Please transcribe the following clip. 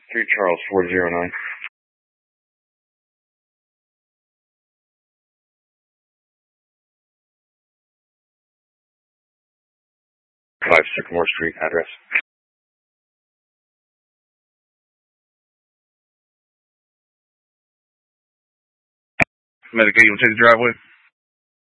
3 Charles 409. Five Sycamore Street address. Medicaid, you want to take the driveway?